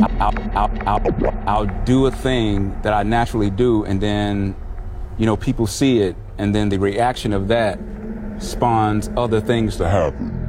I'll do a thing that I naturally do, and then, people see it, and then the reaction of that spawns other things to happen.